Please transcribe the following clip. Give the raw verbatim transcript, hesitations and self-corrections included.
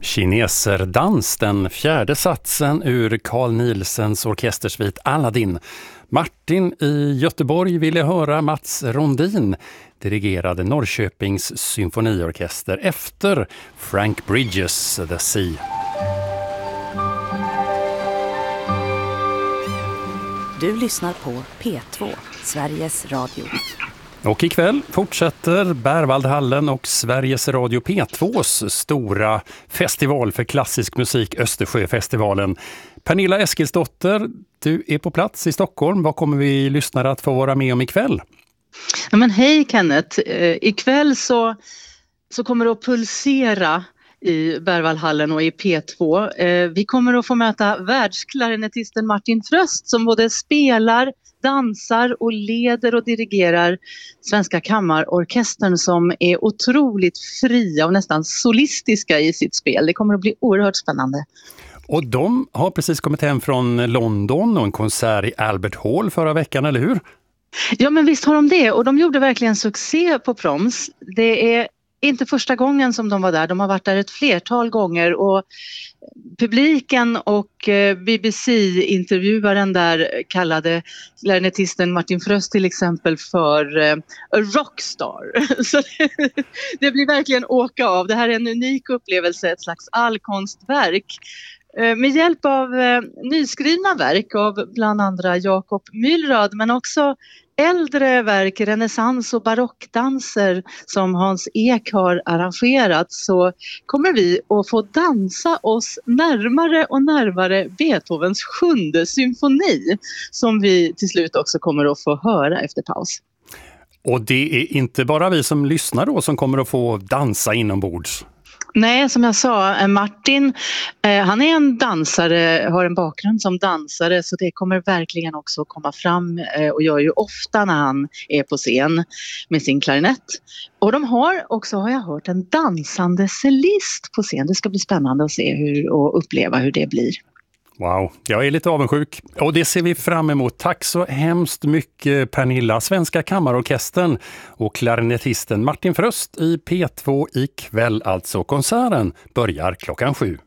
Kineserdans, den fjärde satsen ur Carl Nielsens orkestersvit Aladdin. Martin i Göteborg ville höra Mats Rondin dirigerade Norrköpings symfoniorkester efter Frank Bridges The Sea. Du lyssnar på P två, Sveriges Radio. Och ikväll fortsätter Berwaldhallen och Sveriges Radio P tvås stora festival för klassisk musik, Östersjöfestivalen. Pernilla Eskilsdotter, du är på plats i Stockholm. Vad kommer vi lyssnare att få vara med om ikväll? Ja, men hej Kenneth, eh, ikväll så, så kommer det att pulsera i Berwaldhallen och i P två. Eh, vi kommer att få möta världsklarinettisten Martin Fröst som både spelar, dansar och leder och dirigerar Svenska kammarorkestern som är otroligt fria och nästan solistiska i sitt spel. Det kommer att bli oerhört spännande. Och de har precis kommit hem från London och en konsert i Albert Hall förra veckan, eller hur? Ja, men visst har de det, och de gjorde verkligen succé på Proms. Det är inte första gången som de var där, de har varit där ett flertal gånger, och publiken och B B C-intervjuaren där kallade klarinettisten Martin Fröst till exempel för a rockstar. Så det, det blir verkligen åka av. Det här är en unik upplevelse, ett slags allkonstverk. Med hjälp av eh, nyskrivna verk av bland andra Jakob Mühlrad, men också äldre verk, renässans- och barockdanser som Hans Ek har arrangerat, så kommer vi att få dansa oss närmare och närmare Beethovens sjunde symfoni som vi till slut också kommer att få höra efter paus. Och det är inte bara vi som lyssnar då som kommer att få dansa inombords. Nej, som jag sa, Martin, eh, han är en dansare, har en bakgrund som dansare, så det kommer verkligen också komma fram eh, och gör ju ofta när han är på scen med sin klarinett. Och de har också, har jag hört, en dansande cellist på scen. Det ska bli spännande att se hur, och uppleva hur det blir. Wow, jag är lite avundsjuk. Och det ser vi fram emot. Tack så hemskt mycket Pernilla. Svenska kammarorkestern och klarinettisten Martin Fröst i P två ikväll, alltså. Konserten börjar klockan sju.